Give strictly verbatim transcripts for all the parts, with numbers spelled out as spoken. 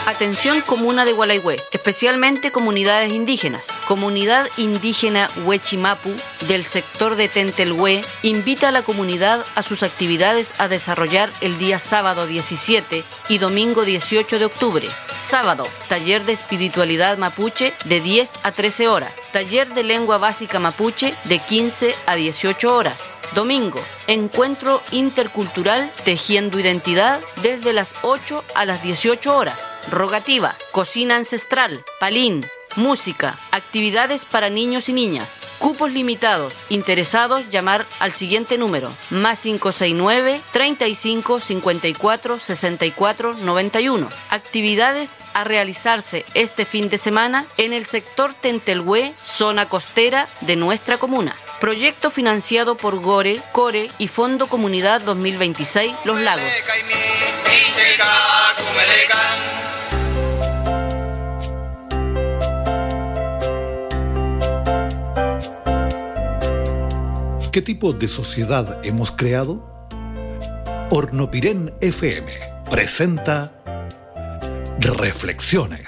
Atención comuna de Gualeguay, especialmente comunidades indígenas. Comunidad indígena Huechimapu del sector de Tentelhue invita a la comunidad a sus actividades a desarrollar el día sábado diecisiete y domingo dieciocho de octubre. Sábado, taller de espiritualidad mapuche de diez a trece horas. Taller de lengua básica mapuche de quince a dieciocho horas. Domingo, encuentro intercultural Tejiendo Identidad desde las ocho a las dieciocho horas. Rogativa, cocina ancestral, palín, música, actividades para niños y niñas. Cupos limitados. Interesados, llamar al siguiente número: más cinco seis nueve, treinta y cinco, cincuenta y cuatro, sesenta y cuatro, noventa y uno. Actividades a realizarse este fin de semana en el sector Tentelhue, zona costera de nuestra comuna. Proyecto financiado por Gore, Core y Fondo Comunidad dos mil veintiséis Los Lagos. ¿Qué tipo de sociedad hemos creado? Hornopiren F M presenta Reflexiones.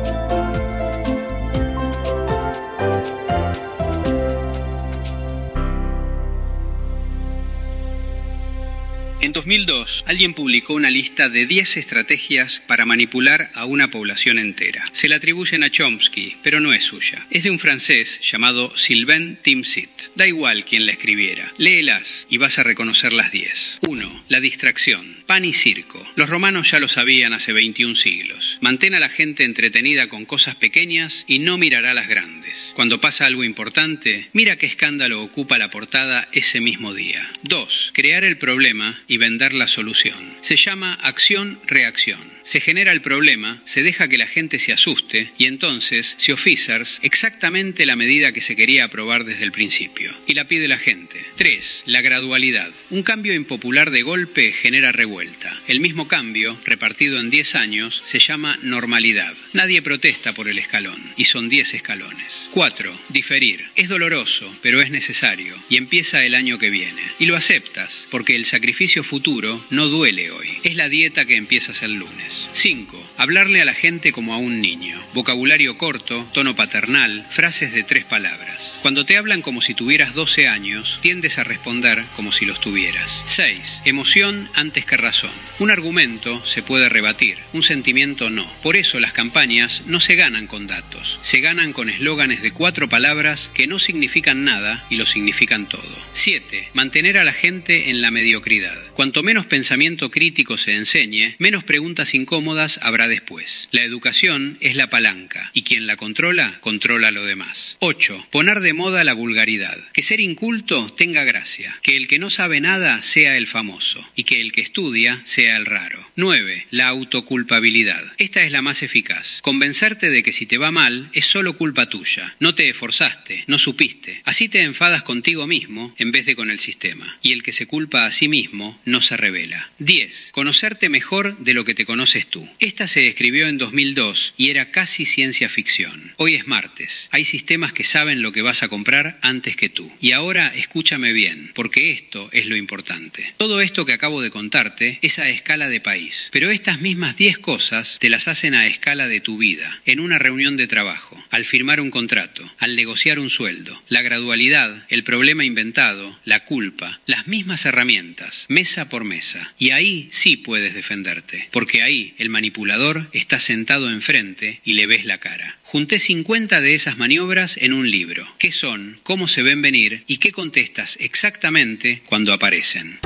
En dos mil dos, alguien publicó una lista de diez estrategias para manipular a una población entera. Se la atribuyen a Chomsky, pero no es suya. Es de un francés llamado Sylvain Timsit. Da igual quién la escribiera. Léelas y vas a reconocer las diez. uno. La distracción. Pan y circo. Los romanos ya lo sabían hace veintiún siglos. Mantén a la gente entretenida con cosas pequeñas y no mirará las grandes. Cuando pasa algo importante, mira qué escándalo ocupa la portada ese mismo día. dos. Crear el problema y vender la solución. Se llama acción-reacción. Se genera el problema, se deja que la gente se asuste y entonces se officers exactamente la medida que se quería aprobar desde el principio. Y la pide la gente. tres. La gradualidad. Un cambio impopular de golpe genera revuelta. El mismo cambio, repartido en diez años, se llama normalidad. Nadie protesta por el escalón, y son diez escalones. cuatro. Diferir. Es doloroso, pero es necesario, y empieza el año que viene. Y lo aceptas, porque el sacrificio futuro no duele hoy. Es la dieta que empiezas el lunes. cinco. Hablarle a la gente como a un niño. Vocabulario corto, tono paternal, frases de tres palabras. Cuando te hablan como si tuvieras doce años, tiendes a responder como si los tuvieras. seis. Emoción antes que razón. Un argumento se puede rebatir, un sentimiento no. Por eso las campañas no se ganan con datos. Se ganan con eslóganes de cuatro palabras que no significan nada y lo significan todo. siete. Mantener a la gente en la mediocridad. Cuanto menos pensamiento crítico se enseñe, menos preguntas incómodas habrá después. La educación es la palanca y quien la controla, controla lo demás. ocho. Poner de moda la vulgaridad. Que ser inculto tenga gracia. Que el que no sabe nada sea el famoso y que el que estudia sea el raro. nueve. La autoculpabilidad. Esta es la más eficaz. Convencerte de que si te va mal es solo culpa tuya. No te esforzaste, no supiste. Así te enfadas contigo mismo en vez de con el sistema. Y el que se culpa a sí mismo no se revela. diez. Conocerte mejor de lo que te conoces tú. Esta se escribió en dos mil dos y era casi ciencia ficción. Hoy es martes. Hay sistemas que saben lo que vas a comprar antes que tú. Y ahora escúchame bien, porque esto es lo importante. Todo esto que acabo de contarte es a escala de país. Pero estas mismas diez cosas te las hacen a escala de tu vida, en una reunión de trabajo, al firmar un contrato, al negociar un sueldo. La gradualidad, el problema inventado, la culpa, las mismas herramientas, mesa por mesa. Y ahí sí puedes defenderte, porque ahí el manipulador está sentado enfrente y le ves la cara. Junté cincuenta de esas maniobras en un libro. ¿Qué son? ¿Cómo se ven venir? ¿Y qué contestas exactamente cuando aparecen?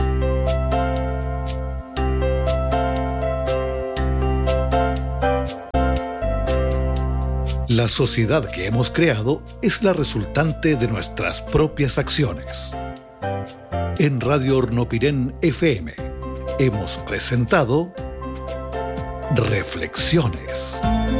La sociedad que hemos creado es la resultante de nuestras propias acciones. En Radio Hornopiren F M hemos presentado Reflexiones.